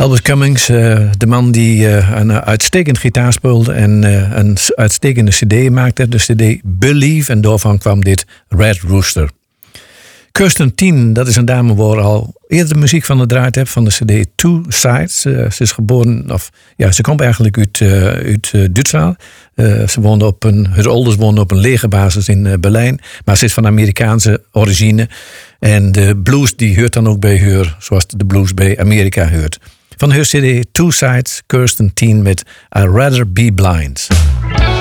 Albert Cummings, de man die een uitstekend gitaar speelde en een uitstekende cd maakte. De cd Believe, en daarvan kwam dit Red Rooster. Kirsten Tien, dat is een dame waar al eerder muziek van gedraaid heb, van de cd Two Sides. Ze is geboren, ze komt eigenlijk uit Duitsland. Haar ouders woonden op een legerbasis in Berlijn, maar ze is van Amerikaanse origine. En de blues die hoort dan ook bij haar, zoals de blues bij Amerika hoort. Van haar cd Two Sides, Kirsten Tien met I'd Rather Be Blind.